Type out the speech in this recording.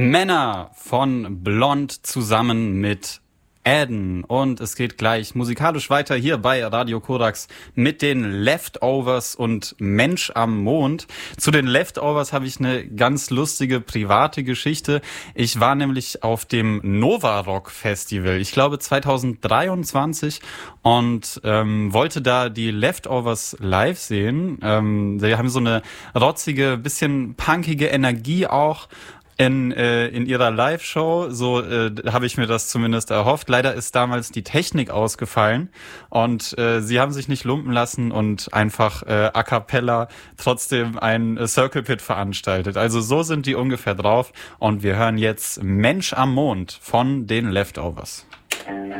Männer von Blond zusammen mit Adden. Und es geht gleich musikalisch weiter hier bei Radio Korax mit den Leftovers und Mensch am Mond. Zu den Leftovers habe ich eine ganz lustige private Geschichte. Ich war nämlich auf dem Nova Rock Festival, ich glaube 2023, und wollte da die Leftovers live sehen. Die haben so eine rotzige, bisschen punkige Energie auch in ihrer Live-Show, so habe ich mir das zumindest erhofft. Leider ist damals die Technik ausgefallen und sie haben sich nicht lumpen lassen und einfach a cappella trotzdem ein Circle Pit veranstaltet. Also so sind die ungefähr drauf und wir hören jetzt Mensch am Mond von den Leftovers.